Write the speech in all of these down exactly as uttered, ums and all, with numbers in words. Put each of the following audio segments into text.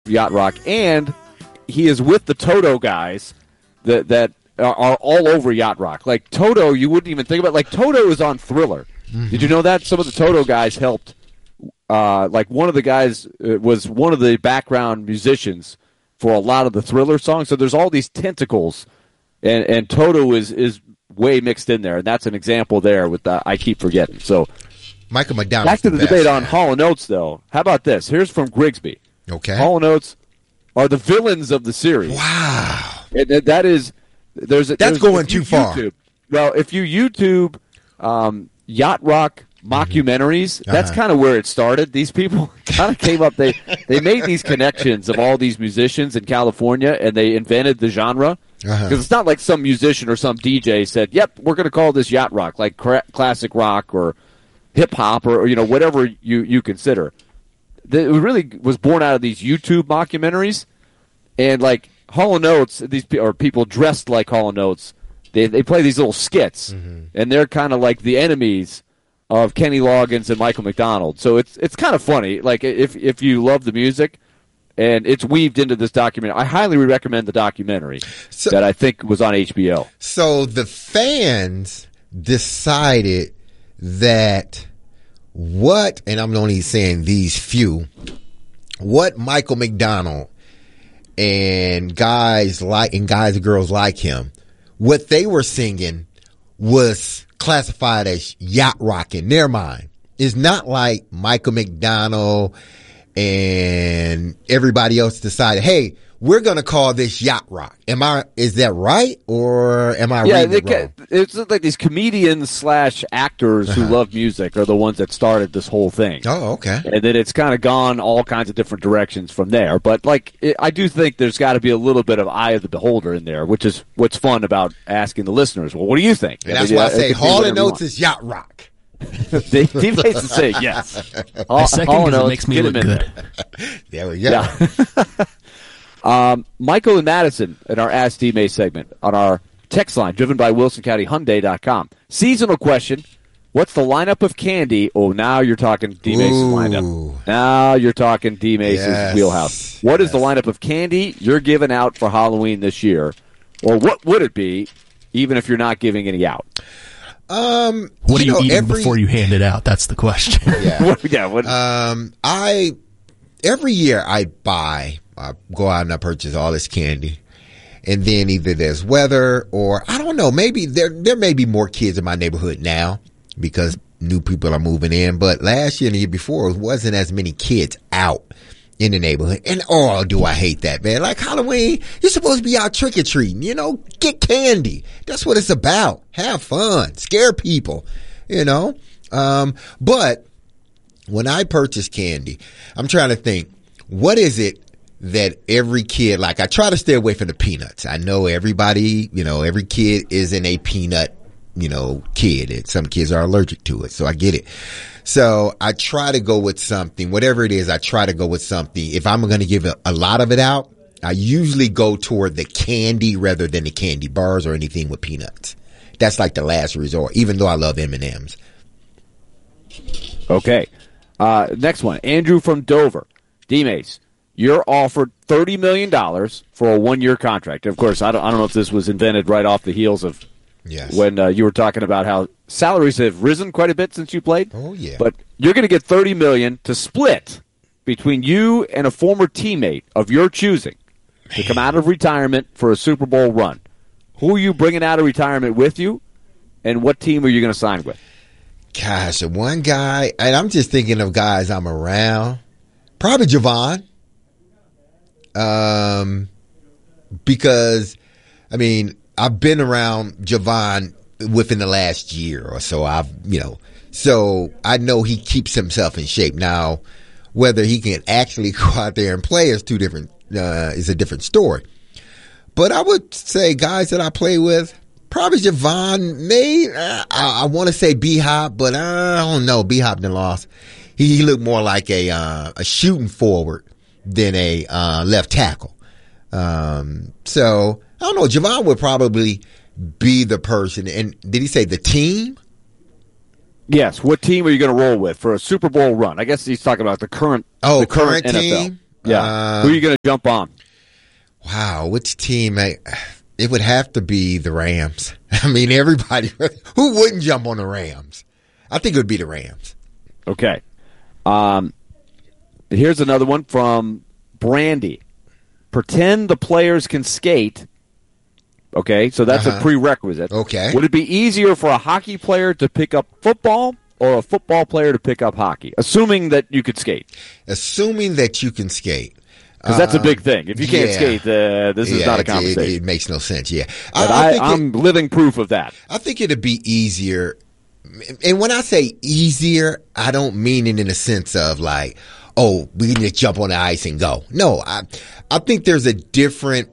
yacht rock, and he is with the Toto guys that that are, are all over yacht rock. Like Toto, you wouldn't even think about. Like Toto is on Thriller. Mm-hmm. Did you know that some of the Toto guys helped? Uh, like one of the guys was one of the background musicians for a lot of the Thriller songs. So there's all these tentacles, and, and Toto is, is way mixed in there, and that's an example there with the I Keep Forgetting. So Michael McDonald. Back to the, the debate best, on man. Hall and Oates, though. How about this? Here's from Grigsby. Okay. Hall and Oates are the villains of the series. Wow. And that is there's a, that's there's, going too far. YouTube, well, if you YouTube um, yacht rock mockumentaries, uh-huh. that's kind of where it started. These people kind of came up. They they made these connections of all these musicians in California, and they invented the genre. Because uh-huh. it's not like some musician or some D J said, "Yep, we're going to call this yacht rock," like cra- classic rock or hip hop or, or you know whatever you you consider. The, it really was born out of these YouTube mockumentaries, and like Hall and Oates, these pe- or people dressed like Hall and Oates. They they play these little skits, mm-hmm. and they're kind of like the enemies of Kenny Loggins and Michael McDonald. So it's it's kind of funny. Like if if you love the music, and it's weaved into this documentary. I highly recommend the documentary so, that I think was on H B O. So the fans decided that what, and I'm only saying these few, what Michael McDonald and guys like and guys and girls like him, what they were singing was classified as yacht rock in their mind. It's not like Michael McDonald and everybody else decided, hey, we're going to call this yacht rock. Am I? Is that right, or am I yeah, reading it wrong? Get, it's like these comedians slash actors uh-huh. who love music are the ones that started this whole thing. Oh, okay. And then it's kind of gone all kinds of different directions from there. But like, it, I do think there's got to be a little bit of eye of the beholder in there, which is what's fun about asking the listeners. Well, what do you think? And that's I mean, why I say Hall and Oates is yacht rock. Teammates to say yes. I second because it makes me look good. There we go. Yeah. um, Michael and Madison in our Ask D-May segment on our text line, driven by Wilson County Hyundai dot com. Seasonal question: what's the lineup of candy? Oh, now you're talking D-Mace's lineup. Now you're talking D-Mace's yes. wheelhouse. What yes. is the lineup of candy you're giving out for Halloween this year, or what would it be, even if you're not giving any out? Um, what you are you know, eating every, before you hand it out? That's the question. Yeah. what, yeah what, um, I every year I buy, I go out and I purchase all this candy, and then either there's weather or I don't know. Maybe there there may be more kids in my neighborhood now because new people are moving in. But last year and the year before, it wasn't as many kids out in the neighborhood. And oh, do I hate that, man. Like Halloween, you're supposed to be out trick-or-treating, you know, get candy. That's what it's about. Have fun. Scare people, you know. Um, but when I purchase candy, I'm trying to think, what is it that every kid, like I try to stay away from the peanuts. I know everybody, you know, every kid isn't a peanut, you know, kid. And some kids are allergic to it, so I get it. So I try to go with something, whatever it is, I try to go with something. If I'm going to give a, a lot of it out, I usually go toward the candy rather than the candy bars or anything with peanuts. That's like the last resort, even though I love M and M's. Okay. Uh, next one. Andrew from Dover. D-Mace, you're offered thirty million dollars for a one-year contract. Of course, I don't, I don't know if this was invented right off the heels of yes. when uh, you were talking about how salaries have risen quite a bit since you played. Oh, yeah. But you're going to get thirty million dollars to split between you and a former teammate of your choosing to come out of retirement for a Super Bowl run. Who are you bringing out of retirement with you, and what team are you going to sign with? Gosh, one guy, and I'm just thinking of guys I'm around. Probably Javon. Um, because, I mean, I've been around Javon within the last year or so. I've, you know, so I know he keeps himself in shape. Now, whether he can actually go out there and play is two different, uh, is a different story. But I would say guys that I play with, probably Javon, may, uh, I, I want to say B-Hop, but I don't know. B-Hop done lost. He, he looked more like a, uh, a shooting forward than a, uh, left tackle. Um, so I don't know. Javon would probably be the person. And did he say the team? Yes. What team are you going to roll with for a Super Bowl run? I guess he's talking about the current, oh, the current, current N F L. team. Yeah. Uh, Who are you going to jump on? Wow, which team? I, it would have to be the Rams. I mean, everybody. Who wouldn't jump on the Rams? I think it would be the Rams. Okay. Um, here's another one from Brandy. Pretend the players can skate. Okay, so that's uh-huh. a prerequisite. Okay. Would it be easier for a hockey player to pick up football or a football player to pick up hockey, assuming that you could skate? Assuming that you can skate. Because that's a big thing. If you can't yeah. skate, uh, this is yeah, not a conversation. It, it, it makes no sense, yeah. But I, I, I'm it, living proof of that. I think it would be easier. And when I say easier, I don't mean it in a sense of like, oh, we can just jump on the ice and go. No, I, I think there's a different,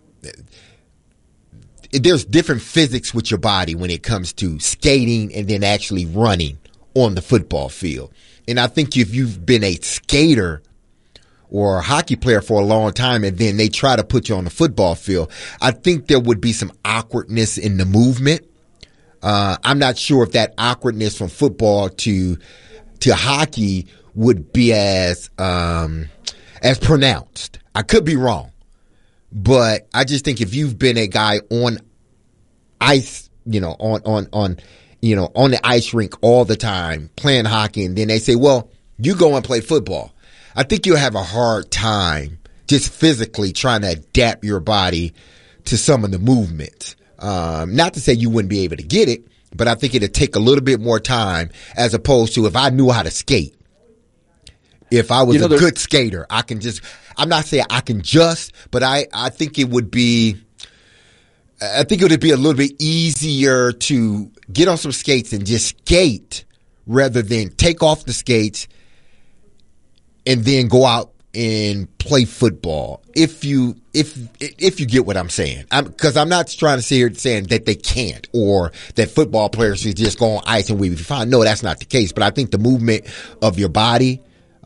there's different physics with your body when it comes to skating and then actually running on the football field. And I think if you've been a skater or a hockey player for a long time and then they try to put you on the football field, I think there would be some awkwardness in the movement. Uh, I'm not sure if that awkwardness from football to to hockey would be as um, as pronounced. I could be wrong, but I just think if you've been a guy on ice, you know, on on on you know on the ice rink all the time playing hockey, and then they say, "Well, you go and play football," I think you'll have a hard time just physically trying to adapt your body to some of the movements. Um, not to say you wouldn't be able to get it, but I think it'd take a little bit more time as opposed to if I knew how to skate. If I was you know, a good skater, I can just, I'm not saying I can just, but I, I think it would be, I think it would be a little bit easier to get on some skates and just skate rather than take off the skates and then go out and play football. If you if if you get what I'm saying, because I'm, I'm not trying to sit here saying that they can't or that football players should just go on ice and we be fine. No, that's not the case. But I think the movement of your body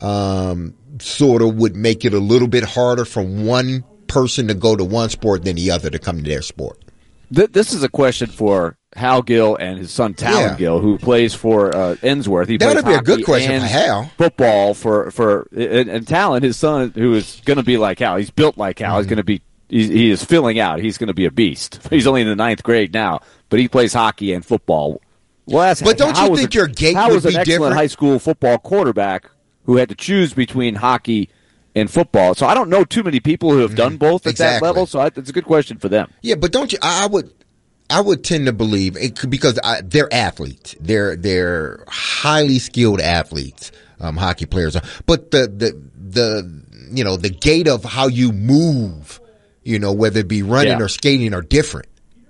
um, sort of would make it a little bit harder for one person to go to one sport than the other to come to their sport. This is a question for Hal Gill and his son Talon yeah. Gill, who plays for uh, Ensworth. He that would be a good question for Hal. Football for for and, and Talon, his son, who is going to be like Hal. He's built like Hal. Mm-hmm. He's going to be. He's, he is filling out. He's going to be a beast. He's only in the ninth grade now, but he plays hockey and football. Well, that's, but don't you think a, your gait Hal would was be an excellent different? High school football quarterback who had to choose between hockey and football. So I don't know too many people who have mm-hmm. done both at exactly. that level. So I, it's a good question for them. Yeah, but don't you? I, I would. I would tend to believe it could, because I, they're athletes. They're they're highly skilled athletes. Um, hockey players are, but the the the you know the gait of how you move, you know, whether it be running yeah. or skating, are different.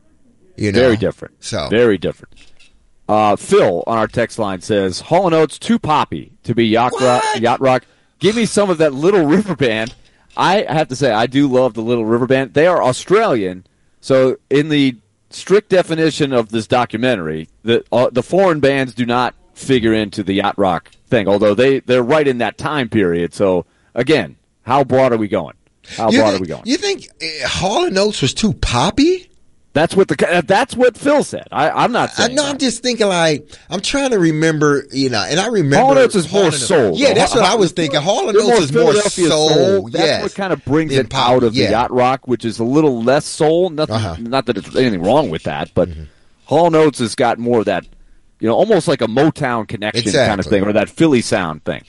You know, very different. So very different. Uh, Phil on our text line says Hall and Oates too poppy to be yacht rock, yacht rock. Give me some of that Little River Band. I have to say I do love the Little River Band. They are Australian, so in the strict definition of this documentary, the uh, the foreign bands do not figure into the yacht rock thing, although they, they're right in that time period. So, again, how broad are we going? How you broad think, are we going? You think uh, Hall and Oates was too poppy? That's what the that's what Phil said. I, I'm not saying. No, that. I'm just thinking like I'm trying to remember, you know, and I remember Hall and Oates is more soul. Yeah, that's what I was thinking. Hall and Oates is more soul. soul. That's yes. what kind of brings it pop, out of yeah. the yacht rock, which is a little less soul. Nothing, uh-huh. Not that there's anything wrong with that, but mm-hmm. Hall and Oates has got more of that, you know, almost like a Motown connection exactly. kind of thing, or that Philly sound thing.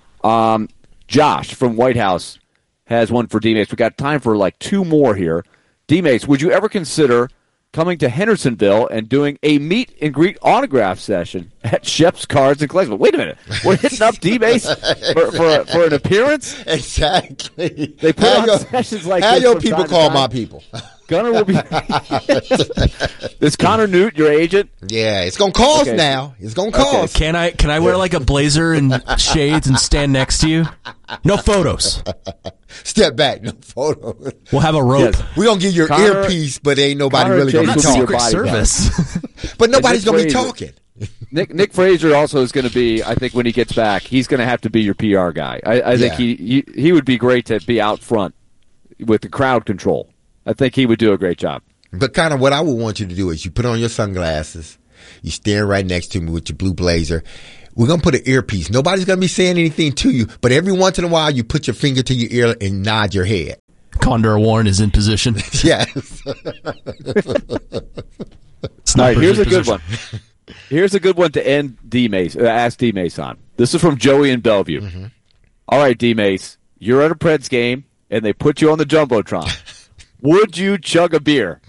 Um, Josh from White House has one for D-Mace. We got time for like two more here. D-Mace, would you ever consider coming to Hendersonville and doing a meet and greet autograph session at Shep's Cards and Collectibles? Wait a minute. We're hitting up D-Base for, for, for an appearance? Exactly. They put how on your, sessions like how this. How your people call my people? Gunner will be. Is Connor Newt your agent? Yeah, it's gonna cost okay. now. It's gonna cost. Okay. Can I can I wear like a blazer and shades and stand next to you? No photos. Step back. No photos. We'll have a rope. Yes. We're gonna give you your Connor, earpiece, but ain't nobody Connor really gonna be talking. Secret Service. But nobody's gonna be talking. Nick Nick Fraser also is going to be. I think when he gets back, he's going to have to be your P R guy. I, I think yeah. he, he he would be great to be out front with the crowd control. I think he would do a great job. But kind of what I would want you to do is you put on your sunglasses, you stand right next to me with your blue blazer. we're going to put an earpiece. Nobody's going to be saying anything to you, but every once in a while you put your finger to your ear and nod your head. Condor Warren is in position. Yes. All right, here's a good one. Here's a good one to end D-Mace, uh, ask D-Mace on. This is from Joey in Bellevue. Mm-hmm. All right, D-Mace, you're at a Preds game, and they put you on the Jumbotron. Would you chug a beer?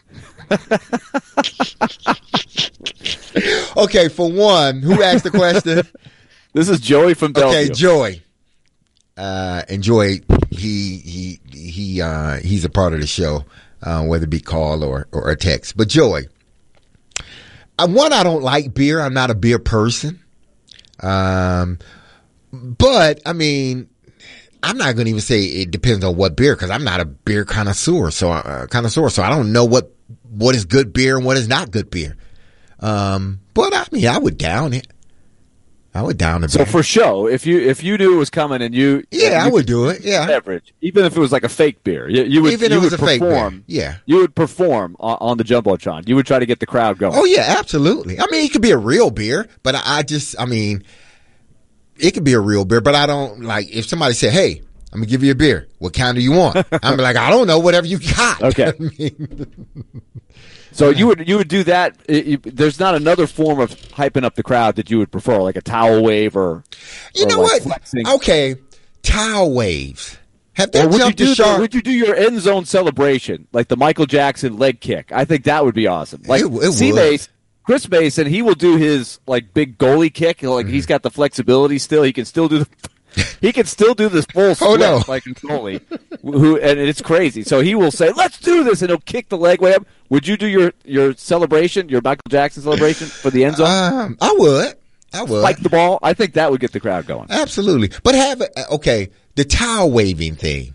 Okay, for one, who asked the question? This is Joey from Bellevue. Okay, Joey. Uh, and Joey, he he he uh, he's a part of the show, uh, whether it be call or or a text. But Joey, I, one, I don't like beer. I'm not a beer person. Um, but I mean, I'm not going to even say it depends on what beer, because I'm not a beer connoisseur. So uh, connoisseur, so I don't know what what is good beer and what is not good beer. Um, but I mean, I would down it. I would down it. So for show, if you if you knew it was coming and you yeah, you I would do it. Yeah, beverage, even if it was like a fake beer, you, you would even you if it was would a fake perform. beer. Yeah, you would perform on, on the Jumbotron. You would try to get the crowd going. Oh yeah, absolutely. I mean, it could be a real beer, but I, I just, I mean, it could be a real beer, but I don't like if somebody said, "Hey, I'm gonna give you a beer. What kind do you want?" I'm like, I don't know, whatever you got. Okay. I mean, So you would you would do that. It, you, there's not another form of hyping up the crowd that you would prefer, like a towel wave or you or know like what? flexing. Okay, towel waves. Have Or that would you jumped do the the, shark? would you do your end zone celebration like the Michael Jackson leg kick? I think that would be awesome. Like It- it C would. Mace, Chris Mason, he will do his like big goalie kick. Like Mm-hmm. he's got the flexibility still. He can still do the. He can still do this full Oh, split no. like a goalie, who and it's crazy. So he will say, "Let's do this," and he'll kick the leg way up. Would you do your, your celebration, your Michael Jackson celebration for the end zone? Um, I would. I would. Spike the ball. I think that would get the crowd going. Absolutely. But have it, okay, the towel waving thing.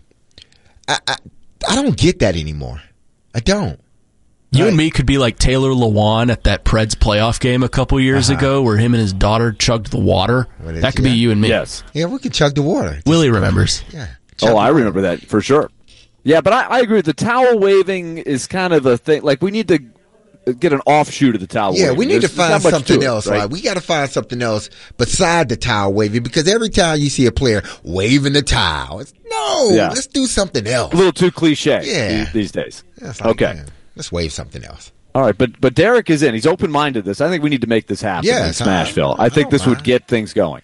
I, I I don't get that anymore. I don't. You Right. and me could be like Taylor Lewan at that Preds playoff game a couple years Uh-huh. ago where him and his daughter chugged the water. What is- That could yeah. be you and me. Yes. Yeah, we could chug the water. Willie remembers. Yeah. Oh, I remember that for sure. Yeah, but I, I agree. The towel waving is kind of a thing. Like we need to get an offshoot of the towel. Yeah, waving. we need There's- to there's find not much something to it, else, right? right? We got to find something else beside the towel waving, because every time you see a player waving the towel, it's no, Yeah. let's do something else. A little too cliche Yeah. these, these days. Yeah, it's like, Okay. man, let's wave something else. All right, but but Derek is in. He's open minded. This I think we need to make this happen Yes, in Smashville. I- I, I think don't this would mind. get things going.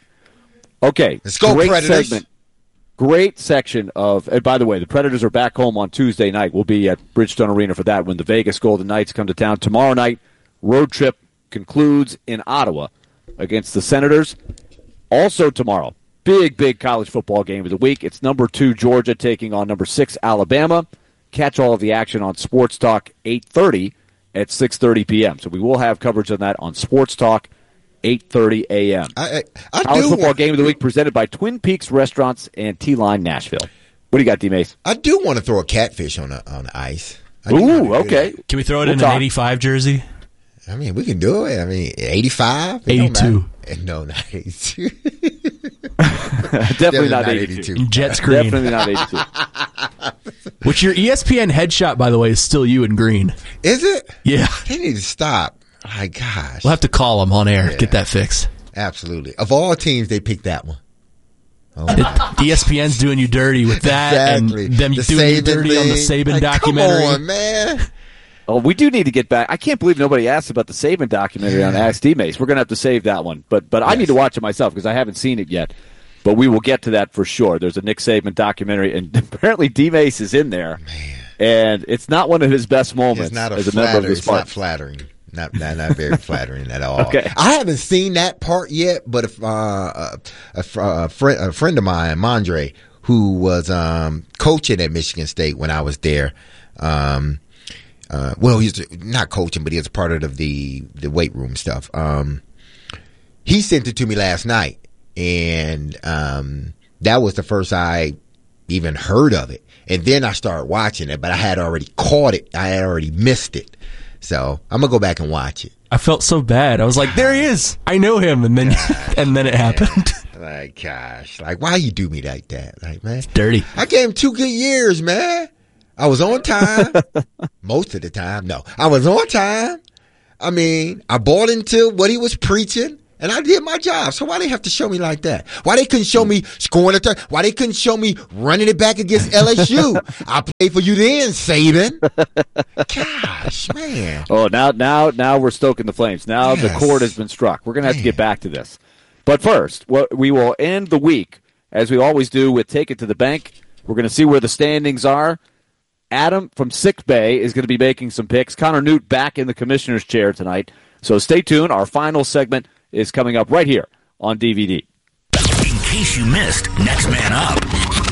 Okay, Let's go, great Predators. segment. Great section of. And by the way, the Predators are back home on Tuesday night. We'll be at Bridgestone Arena for that when the Vegas Golden Knights come to town tomorrow night. Road trip concludes in Ottawa against the Senators. Also tomorrow, big big college football game of the week. It's number two Georgia taking on number six Alabama. Catch all of the action on Sports Talk eight thirty. At six thirty p.m. So we will have coverage on that on Sports Talk, eight thirty a.m. I, I, I College do football want, game of the week presented by Twin Peaks Restaurants and T-Line Nashville. What do you got, D-Mace? I do want to throw a catfish on the on the ice. I do wanna Ooh, do okay. that. Can we throw it We'll in talk. an eighty-five jersey? I mean, we can do it. I mean, eighty-five, It don't eighty-two. matter. No, not eighty-two. Definitely, not eighty-two. Jet screen. Definitely not eighty-two. Which your E S P N headshot, by the way, is still you in green. Is it? Yeah. They need to stop. My gosh. We'll have to call them on air. Yeah. Get that fixed. Absolutely. Of all teams, they picked that one. Oh, It, E S P N's doing you dirty with that, exactly. and them The doing you Saban dirty on the thing. Saban Like, documentary. Come on, man. Oh, we do need to get back. I can't believe nobody asked about the Saban documentary on Ask D-Mace. We're going to have to save that one. But but I Yes. need to watch it myself because I haven't seen it yet. But we will get to that for sure. There's a Nick Saban documentary, and apparently D-Mace is in there. Man. And it's not one of his best moments It's not a as a member of flatter, the it's not Spartans. flattering. Not, not not very flattering at all. Okay. I haven't seen that part yet, but if uh, a, a, fr- a, friend, a friend of mine, Mondre, who was um, coaching at Michigan State when I was there, um, uh, well, he's not coaching, but he was part of the the weight room stuff. Um, he sent it to me last night, and um, that was the first I even heard of it. And then I started watching it, but I had already caught it. I had already missed it. So I'm gonna go back and watch it. I felt so bad. I was like, there he is. I know him. And then and then it happened. Like, gosh, like, why you do me like that? Like, man, Dirty. I gave him two good years, man. I was on time. Most of the time. No, I was on time. I mean, I bought into what he was preaching, And I did my job. So why they have to show me like that? Why they couldn't show me scoring a turn? Why they couldn't show me running it back against L S U? I played for you then, Saban. Gosh, man. Oh, now now now we're stoking the flames. Now yes. the chord has been struck. We're going to have man. to get back to this. But first, we will end the week, as we always do, with Take It to the Bank. We're going to see where the standings are. Adam from Sick Bay is going to be making some picks. Connor Newt back in the commissioner's chair tonight. So stay tuned. Our final segment is coming up right here on D V D. In case you missed, Next Man Up.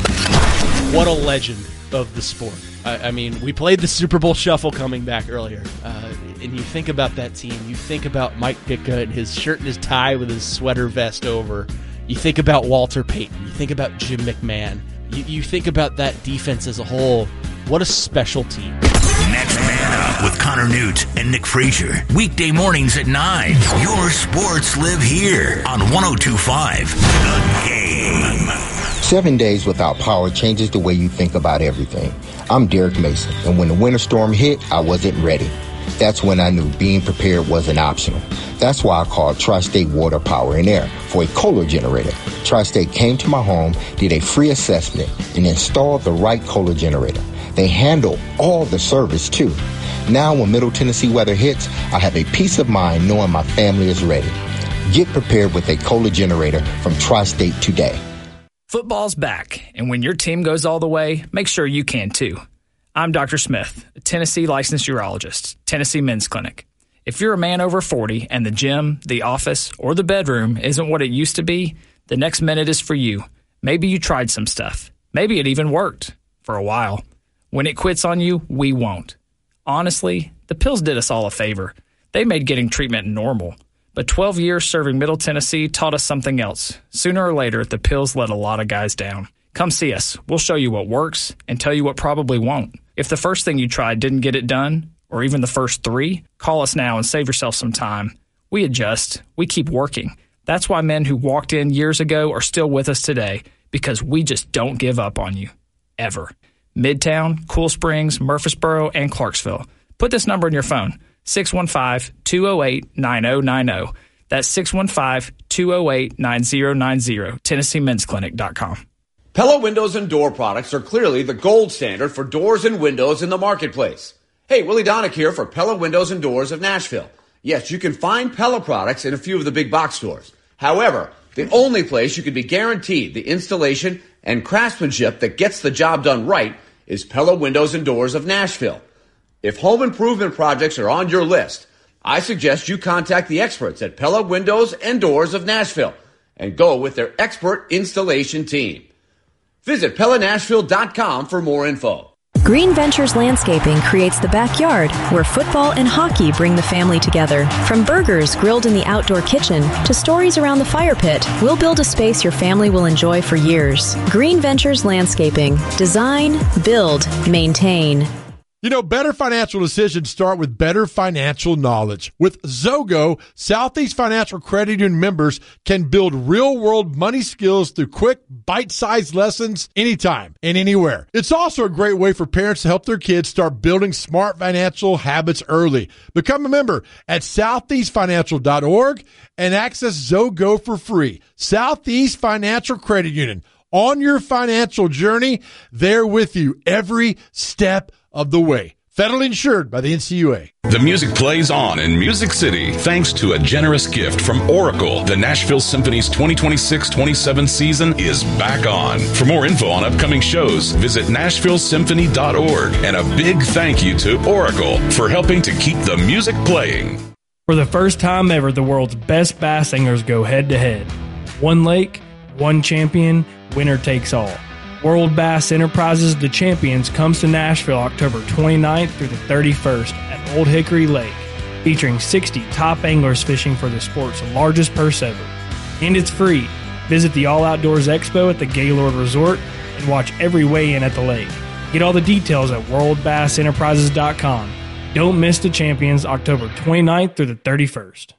What a legend of the sport. I, I mean, we played the Super Bowl Shuffle coming back earlier. Uh, and you think about that team. You think about Mike Ditka and his shirt and his tie with his sweater vest over. You think about Walter Payton. You think about Jim McMahon. You, you think about that defense as a whole. What a special team. Next Man Up with Connor Newt and Nick Frazier. Weekday mornings at nine. Your sports live here on one oh two point five The Game. Seven days without power changes the way you think about everything. I'm Derek Mason, and when the winter storm hit, I wasn't ready. That's when I knew being prepared wasn't optional. That's why I called Tri-State Water, Power, and Air for a Kohler generator. Tri-State came to my home, did a free assessment, and installed the right Kohler generator. They handle all the service, too. Now, when Middle Tennessee weather hits, I have a peace of mind knowing my family is ready. Get prepared with a Kohler generator from Tri-State today. Football's back, and when your team goes all the way, make sure you can, too. I'm Doctor Smith, a Tennessee licensed urologist, Tennessee Men's Clinic. If you're a man over forty and the gym, the office, or the bedroom isn't what it used to be, the next minute is for you. Maybe you tried some stuff. Maybe it even worked for a while. When it quits on you, we won't. Honestly, the pills did us all a favor. They made getting treatment normal. But twelve years serving Middle Tennessee taught us something else. Sooner or later, the pills let a lot of guys down. Come see us. We'll show you what works and tell you what probably won't. If the first thing you tried didn't get it done, or even the first three, call us now and save yourself some time. We adjust. We keep working. That's why men who walked in years ago are still with us today, because we just don't give up on you. Ever. Midtown, Cool Springs, Murfreesboro, and Clarksville. Put this number in your phone. six one five, two oh eight, nine oh nine oh. That's six one five, two oh eight, nine oh nine oh. Tennessee Men's Clinic dot com. Pella Windows and Door products are clearly the gold standard for doors and windows in the marketplace. Hey, Willie Donick here for Pella Windows and Doors of Nashville. Yes, you can find Pella products in a few of the big box stores. However, the only place you can be guaranteed the installation and craftsmanship that gets the job done right is Pella Windows and Doors of Nashville. If home improvement projects are on your list, I suggest you contact the experts at Pella Windows and Doors of Nashville and go with their expert installation team. Visit Pella Nashville dot com for more info. Green Ventures Landscaping creates the backyard where football and hockey bring the family together. From burgers grilled in the outdoor kitchen to stories around the fire pit, we'll build a space your family will enjoy for years. Green Ventures Landscaping. Design, build, maintain. You know, better financial decisions start with better financial knowledge. With Zogo, Southeast Financial Credit Union members can build real-world money skills through quick, bite-sized lessons anytime and anywhere. It's also a great way for parents to help their kids start building smart financial habits early. Become a member at southeast financial dot org and access Zogo for free. Southeast Financial Credit Union. On your financial journey, they're with you every step of the way. Federally insured by the N C U A. The music plays on in Music City thanks to a generous gift from Oracle. The Nashville Symphony's twenty twenty-six twenty-seven season is back on. For more info on upcoming shows, visit nashville symphony dot org. And a big thank you to Oracle for helping to keep the music playing. For the first time ever, the world's best bass singers go head-to-head. One lake, one champion, winner takes all. World Bass Enterprises The Champions comes to Nashville October twenty-ninth through the thirty-first at Old Hickory Lake, featuring sixty top anglers fishing for the sport's largest purse ever. And it's free. Visit the All Outdoors Expo at the Gaylord Resort and watch every weigh-in at the lake. Get all the details at world bass enterprises dot com. Don't miss The Champions October twenty-ninth through the thirty-first.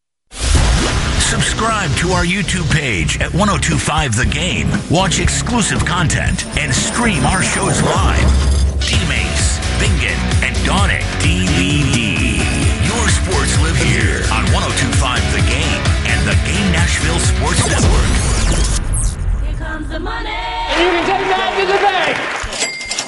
Subscribe to our YouTube page at one oh two point five The Game. Watch exclusive content and stream our shows live. Teammates, Bingen, and Donick D V D. Your sports live here on one oh two point five The Game and The Game. Nashville Sports Network. Here comes the money. And you can take that to the bank.